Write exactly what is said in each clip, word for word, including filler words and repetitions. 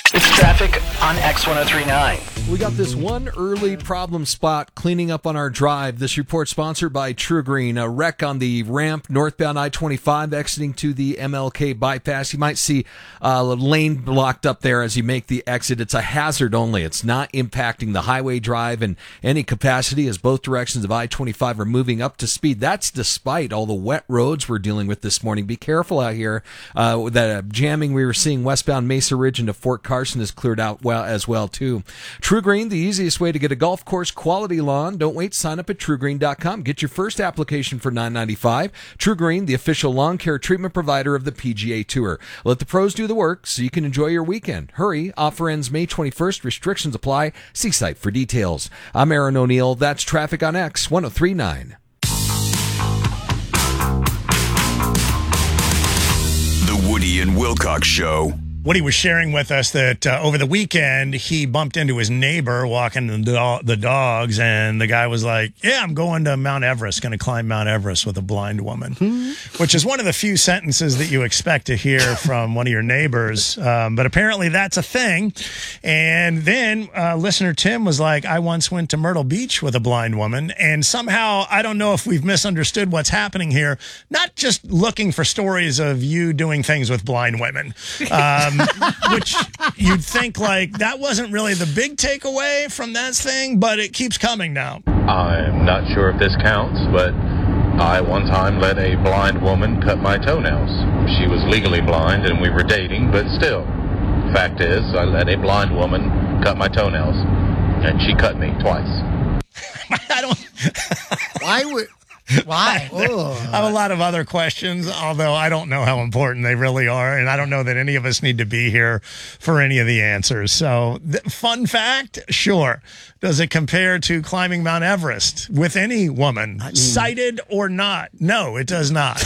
It's traffic on X ten thirty-nine. We got this one early problem spot cleaning up on our drive. This report sponsored by True Green. A wreck on the ramp northbound I twenty-five exiting to the M L K bypass. You might see a lane blocked up there as you make the exit. It's a hazard only. It's not impacting the highway drive in any capacity as both directions of I twenty-five are moving up to speed. That's despite all the wet roads we're dealing with this morning. Be careful out here. Uh, that jamming we were seeing westbound Mesa Ridge into Fort Carson is cleared out well as well too. True Green, the easiest way to get a golf course quality lawn. Don't wait. Sign up at true green dot com. Get your first application for nine ninety-five. True Green, the official lawn care treatment provider of the P G A Tour. Let the pros do the work so you can enjoy your weekend. Hurry. Offer ends May twenty-first. Restrictions apply. See site for details. I'm Aaron O'Neill. That's traffic on X ten thirty-nine. The Woody and Wilcox Show. Woody was sharing with us that uh, over the weekend, he bumped into his neighbor walking the, do- the dogs, and the guy was like, yeah, I'm going to Mount Everest, going to climb Mount Everest with a blind woman, hmm. which is one of the few sentences that you expect to hear from one of your neighbors. Um, but apparently that's a thing. And then uh, listener Tim was like, I once went to Myrtle Beach with a blind woman, and somehow, I don't know if we've misunderstood what's happening here, not just looking for stories of you doing things with blind women. Um, Um, which you'd think like that wasn't really the big takeaway from that thing, but it keeps coming now. I'm not sure if this counts, but I one time let a blind woman cut my toenails. She was legally blind and we were dating, but still. Fact is, I let a blind woman cut my toenails, and she cut me twice. I don't... Why would... Why? I have a lot of other questions, although I don't know how important they really are, and I don't know that any of us need to be here for any of the answers. So, th- fun fact, sure. Does it compare to climbing Mount Everest with any woman, I mean, sighted or not? No, it does not.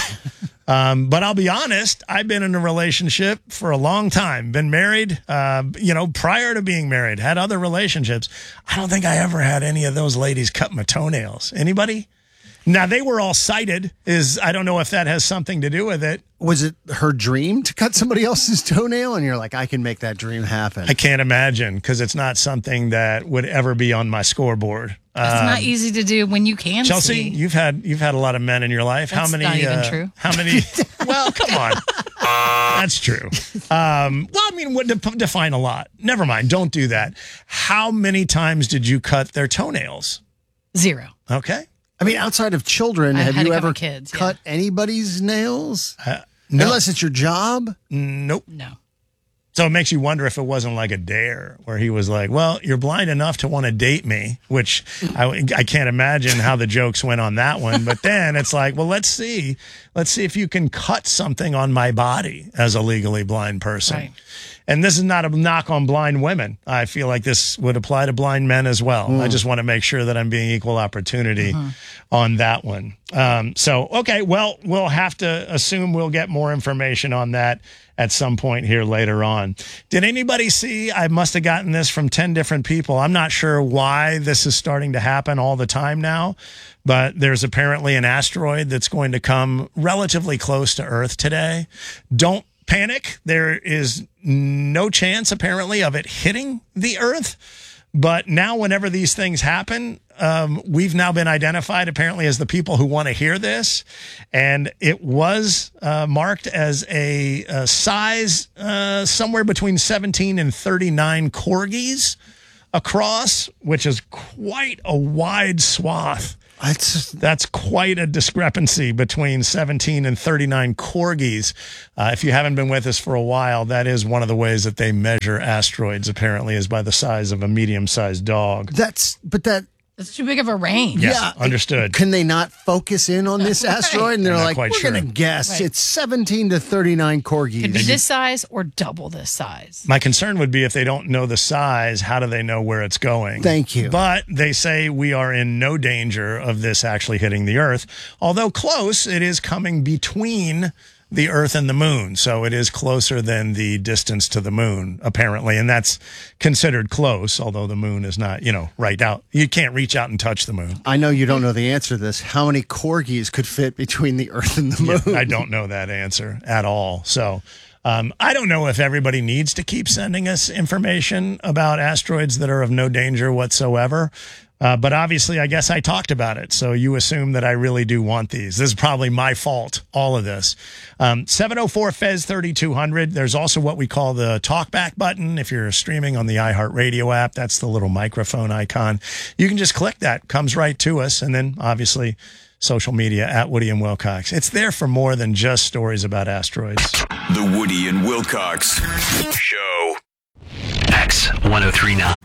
Um, but I'll be honest, I've been in a relationship for a long time, been married, uh, you know, prior to being married, had other relationships. I don't think I ever had any of those ladies cut my toenails. Anybody? Now, they were all sighted. Is I don't know if that has something to do with it. Was it her dream to cut somebody else's toenail? And you're like, I can make that dream happen. I can't imagine, because it's not something that would ever be on my scoreboard. It's um, not easy to do when you can Chelsea, see. you've had you've had a lot of men in your life. That's how many? Not even uh, true. How many? Well, come on. That's true. Um, well, I mean, what de- define a lot? Never mind. Don't do that. How many times did you cut their toenails? Zero. Okay. I mean, outside of children, I have had you to ever kids, cut yeah. anybody's nails? Uh, no. Unless it's your job? Nope. No. So it makes you wonder if it wasn't like a dare where he was like, well, you're blind enough to want to date me, which I, I can't imagine how the jokes went on that one. But then it's like, well, let's see. Let's see if you can cut something on my body as a legally blind person. Right. And this is not a knock on blind women. I feel like this would apply to blind men as well. Mm. I just want to make sure that I'm being equal opportunity mm-hmm. on that one. Um, so, okay, well, we'll have to assume we'll get more information on that at some point here later on. Did anybody see? I must have gotten this from ten different people. I'm not sure why this is starting to happen all the time now, but there's apparently an asteroid that's going to come relatively close to Earth today. Don't panic. There is no chance, apparently, of it hitting the Earth. But now whenever these things happen, um, we've now been identified, apparently, as the people who want to hear this. And it was uh, marked as a, a size uh, somewhere between seventeen and thirty-nine corgis across, which is quite a wide swath. That's That's quite a discrepancy between seventeen and thirty-nine corgis. Uh, if you haven't been with us for a while, that is one of the ways that they measure asteroids, apparently, is by the size of a medium-sized dog. That's, but that, It's too big of a range. Yes, yeah, understood. Can they not focus in on this asteroid? And they're I'm not like, quite we're sure. going to guess Right. it's seventeen to thirty-nine corgis. Could be this size or double this size. My concern would be if they don't know the size, how do they know where it's going? Thank you. But they say we are in no danger of this actually hitting the Earth. Although close, it is coming between the Earth and the moon. So it is closer than the distance to the moon, apparently. And that's considered close, although the moon is not, you know, right out. You can't reach out and touch the moon. I know you don't know the answer to this. How many corgis could fit between the Earth and the moon? Yeah, I don't know that answer at all. So Um, I don't know if everybody needs to keep sending us information about asteroids that are of no danger whatsoever. Uh, but obviously, I guess I talked about it. So you assume that I really do want these. This is probably my fault, all of this. Um, seven oh four F E Z thirty-two hundred. There's also what we call the talkback button. If you're streaming on the iHeartRadio app, that's the little microphone icon. You can just click that. Comes right to us. And then, obviously, social media at Woody and Wilcox. It's there for more than just stories about asteroids. The Woody and Wilcox Show. X ten thirty-nine.